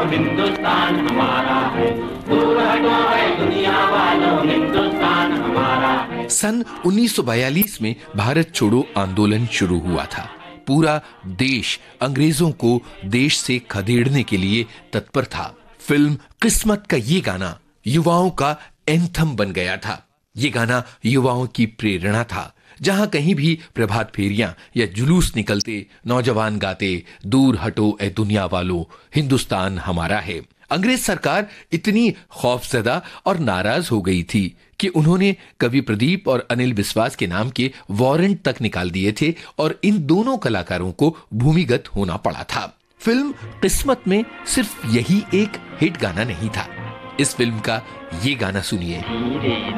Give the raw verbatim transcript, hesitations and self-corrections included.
हिंदुस्तान हमारा है, दूर हटो है दुनिया वालों, हिंदुस्तान हमारा है। सन उन्नीस सौ बयालीस में भारत छोड़ो आंदोलन शुरू हुआ था। पूरा देश अंग्रेजों को देश से खदेड़ने के लिए तत्पर था। फिल्म किस्मत का ये गाना युवाओं का एंथम बन गया था। ये गाना युवाओं की प्रेरणा था। जहां कहीं भी प्रभात फेरियां या जुलूस निकलते, नौजवान गाते, दूर हटो ए दुनिया वालों, हिंदुस्तान हमारा है। अंग्रेज सरकार इतनी खौफजदा और नाराज हो गई थी कि उन्होंने कवि प्रदीप और अनिल विश्वास के नाम के वारंट तक निकाल दिए थे और इन दोनों कलाकारों को भूमिगत होना पड़ा था। फिल्म किस्मत में सिर्फ यही एक हिट गाना नहीं था। इस फिल्म का ये गाना सुनिए।